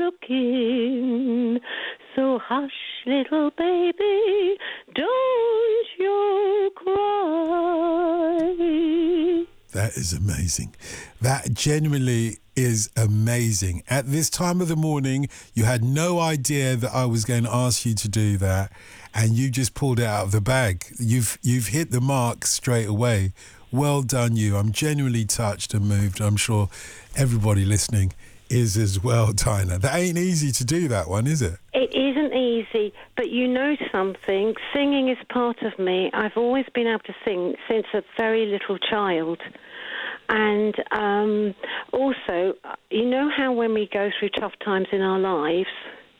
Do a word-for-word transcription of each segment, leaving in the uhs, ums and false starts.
looking. So hush, little baby, don't you cry. That is amazing. That genuinely is amazing. At this time of the morning, you had no idea that I was going to ask you to do that, and you just pulled it out of the bag. You've you've hit the mark straight away. Well done, you. I'm genuinely touched and moved. I'm sure everybody listening is as well, Dinah. That ain't easy to do, that one, is it? It isn't easy, but you know something. Singing is part of me. I've always been able to sing since a very little child. And um, also, you know how when we go through tough times in our lives,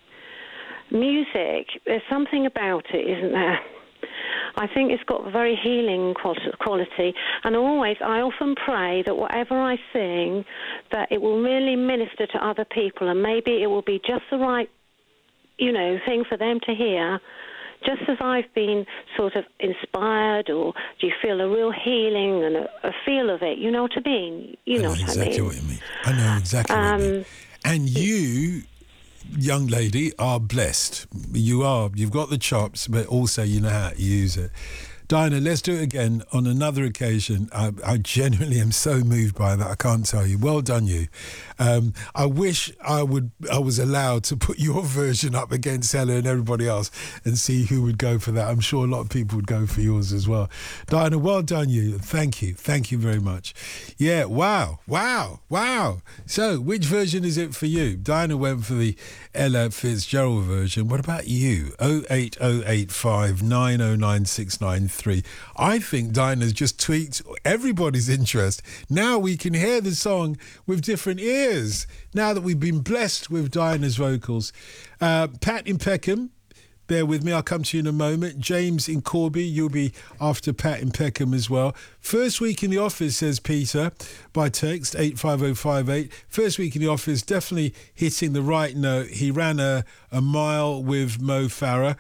music, there's something about it, isn't there? I think it's got very healing quality, and always, I often pray that whatever I sing, that it will really minister to other people, and maybe it will be just the right, you know, thing for them to hear, just as I've been sort of inspired, or do you feel a real healing and a, a feel of it? You know what I mean? You know, I know what exactly I mean. what you mean. I know exactly um, what you mean. And you, young lady, are blessed. You are. You've got the chops, but also you know how to use it. Dinah, let's do it again on another occasion. I, I genuinely am so moved by that. I can't tell you. Well done, you. Um, I wish I would. I was allowed to put your version up against Ella and everybody else and see who would go for that. I'm sure a lot of people would go for yours as well. Dinah, well done, you. Thank you. Thank you very much. Yeah. Wow. Wow. Wow. So, which version is it for you? Dinah went for the Ella Fitzgerald version. What about you? oh eight oh eight five nine oh nine six nine three. I think Dinah's just tweaked everybody's interest. Now we can hear the song with different ears. Now that we've been blessed with Dinah's vocals. Uh, Pat in Peckham, bear with me, I'll come to you in a moment. James in Corby, you'll be after Pat in Peckham as well. First week in the office, says Peter, by text, eight five oh five eight. First week in the office, definitely hitting the right note. He ran a, a mile with Mo Farah.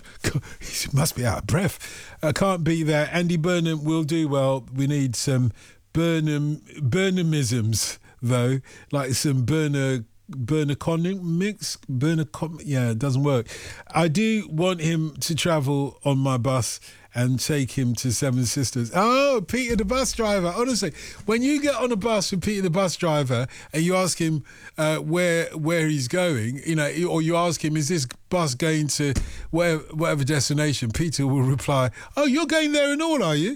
He must be out of breath. I can't be there. Andy Burnham will do well. We need some Burnham Burnhamisms, though, like some Burner Burner Conning mix. Burner Con- yeah, it doesn't work. I do want him to travel on my bus and take him to Seven Sisters. Oh, Peter the bus driver. Honestly, when you get on a bus with Peter the bus driver and you ask him uh, where where he's going, you know, or you ask him, is this bus going to whatever, whatever destination? Peter will reply, oh, you're going there and all, are you?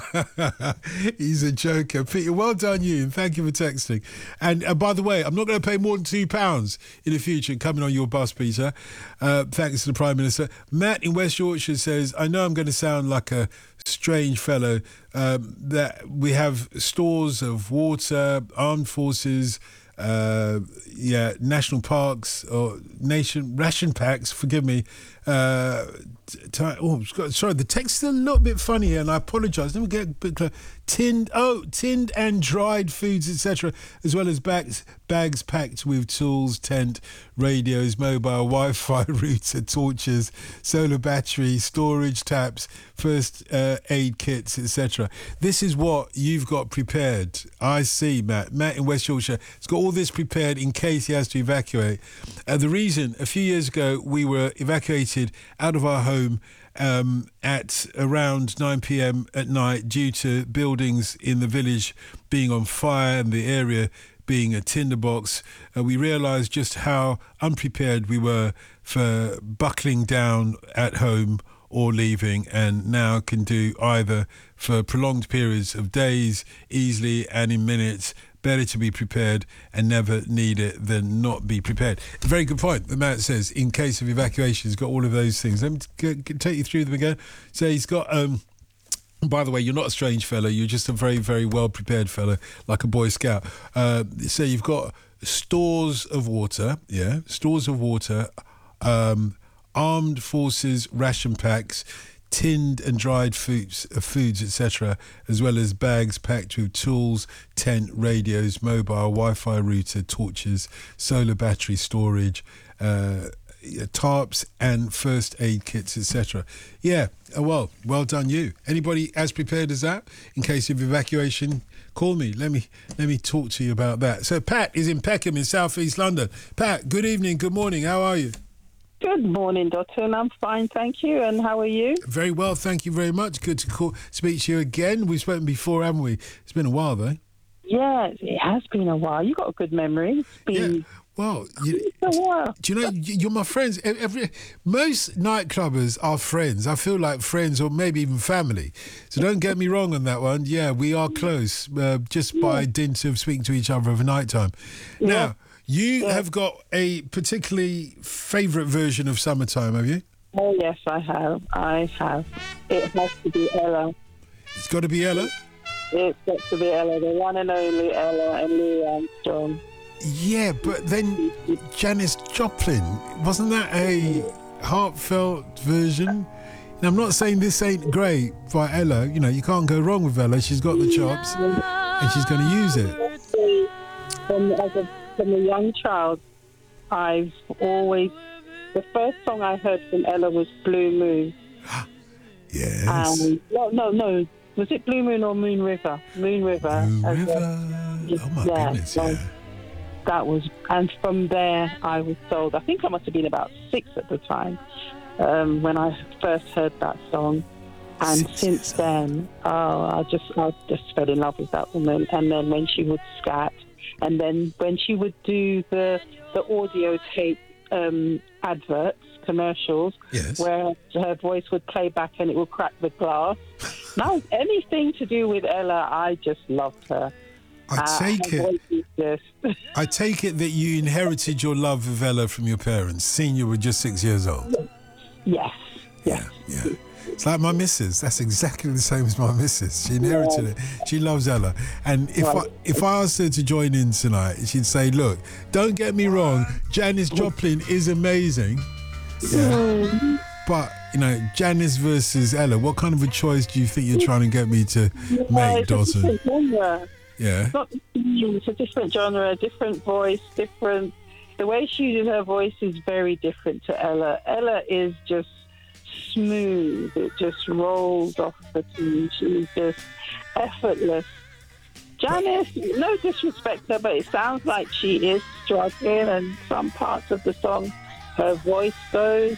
He's a joker. Peter, well done you, and thank you for texting. And uh, by the way, I'm not going to pay more than two pounds in the future coming on your bus, Peter. Uh, thanks to the Prime Minister. Matt in West Yorkshire says, I know I'm going to sound like a strange fellow, um, that we have stores of water, armed forces, uh, yeah, national parks or nation ration packs. Forgive me. Uh, t- oh, sorry, the text is a little bit funny here, and I apologise. Let me get a bit clear. Tinned, oh, tinned and dried foods, et cetera, as well as bags, bags packed with tools, tent, radios, mobile, Wi-Fi router, torches, solar battery, storage taps, first uh, aid kits, et cetera. This is what you've got prepared. I see, Matt. Matt in West Yorkshire has got all this prepared in case he has to evacuate. Uh, the reason, a few years ago, we were evacuated out of our home um, at around nine p.m. at night due to buildings in the village being on fire and the area being a tinderbox. Uh, we realised just how unprepared we were for buckling down at home or leaving, and now can do either for prolonged periods of days, easily and in minutes. Better to be prepared and never need it than not be prepared. A very good point. The man says, in case of evacuation, he's got all of those things. Let me g- g- take you through them again. So he's got... Um, by the way, you're not a strange fellow. You're just a very, very well-prepared fellow, like a Boy Scout. Uh, so you've got stores of water, yeah, stores of water, um, armed forces, ration packs, tinned and dried foods, uh, foods, et cetera, as well as bags packed with tools, tent, radios, mobile, Wi-Fi router, torches, solar battery storage, uh, tarps and first aid kits, et cetera. Yeah, well, well done you. Anybody as prepared as that in case of evacuation? Call me. Let me let me talk to you about that. So Pat is in Peckham in South East London. Pat, good evening, good morning. How are you? Good morning, Dotun. I'm fine, thank you. And how are you? Very well, thank you very much. Good to call, speak to you again. We've spoken before, haven't we? It's been a while, though. Yeah, it has been a while. You got a good memory. It's been Yeah. Well, you, it's a while. do you know, you- you're my friends. Every, most nightclubbers are friends. I feel like friends or maybe even family. So don't get me wrong on that one. Yeah, we are close uh, just by dint of speaking to each other over night time. Yeah. Now, you Yeah. have got a particularly favourite version of Summertime, have you? Oh, yes, I have. I have. It has to be Ella. It's got to be Ella. It's got to be Ella, the one and only Ella and Louis Armstrong. Yeah, but then Janis Joplin, wasn't that a heartfelt version? And I'm not saying this ain't great by Ella. You know, you can't go wrong with Ella. She's got the chops and she's going to use it. From, as a, from a young child, I've always... The first song I heard from Ella was Blue Moon. Yes. Um, no, no, no. Was it Blue Moon or Moon River? Moon River. Blue as River. a- Oh, my yeah, goodness, so yeah. That was, and from there I was told. I think I must have been about six at the time um, when I first heard that song, and Six since years then, oh, I just, I just fell in love with that woman. And then when she would scat, and then when she would do the the audio tape um, adverts, commercials, Yes. where her voice would play back and it would crack the glass. Now, anything to do with Ella, I just loved her. I Uh, take her it. voice is just I take it that you inherited your love of Ella from your parents, seeing you were just six years old. yes, yes. Yeah, yeah. It's like my missus. That's exactly the same as my missus. She inherited it. She loves Ella. And if I Right. if I asked her to join in tonight, she'd say, look, don't get me wrong, Janis Joplin is amazing. Yeah. But, you know, Janis versus Ella, what kind of a choice do you think you're trying to get me to Uh, make, it's a Dawson? different genre. Yeah. It's not the same. It's a different genre, different voice, different. The way she uses her voice is very different to Ella. Ella is just smooth. It just rolls off the tongue. She's just effortless. Janice, no disrespect to her, but it sounds like she is struggling, and some parts of the song, her voice goes.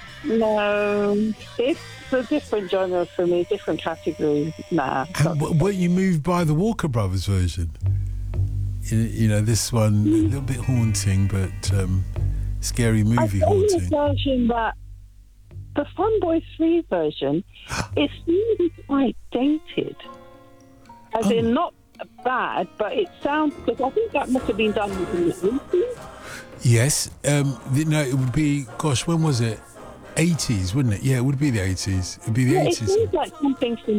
No, it's a different genre for me, different category. Nah. And w- weren't you moved by the Walker Brothers version? You, you know, this one, a little bit haunting, but um, scary movie I saw the haunting. version that the Fun Boy three version, it's really quite dated. As Oh. in, not bad, but it sounds, because I think that must have been done in the eighties. Yes. Um, the, no, it would be, gosh, when was it? eighties, wouldn't it? Yeah, it would be the eighties. It'd be the Yeah, it eighties. seems like something from